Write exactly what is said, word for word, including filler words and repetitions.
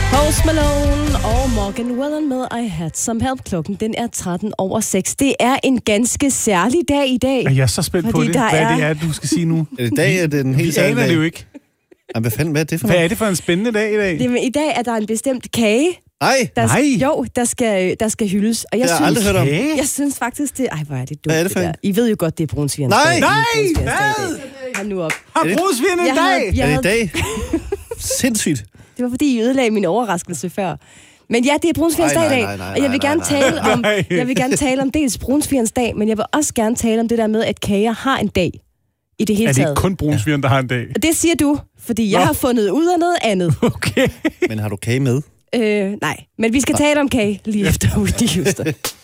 Post Malone og Morgan Wallen med I Had Some Help. Klokken den er tretten over seks. Det er en ganske særlig dag i dag. Jeg er så spændt på det, hvad er... det er, du skal sige nu. I dag er det en helt særlig dag. Vi aner det jo ikke. Jamen, hvad fanden, hvad er det for noget? Hvad er det for en spændende dag i dag? Det, I dag er der en bestemt kage. Nej. Der, Nej. Jo, der skal, der skal hyldes. Og jeg, jeg har synes, aldrig hørt om. Jeg synes faktisk, det... Ej, hvor er det dumt. Hvad er det for det I ved jo godt, det er brunsvigerens Nej. dag. Nej! Hvad? Hold nu op. Har brunsvigeren en dag? Jeg havde, er det i dag? Sindssygt. Det var fordi, I ødelagde min overraskelse før. Men ja, det er brunsvigerens dag i dag. Og jeg vil gerne tale om, jeg vil gerne tale om dels brunsvigerens dag, men jeg vil også gerne tale om det der med, at kager har en dag i det hele taget. Er det ikke kun brunsvigeren, der har en dag? Det siger du, fordi jeg Nå. har fundet ud af noget andet. Okay. Men har du kage med? Øh, nej, men vi skal tale om kage lige efter Whitney Houston.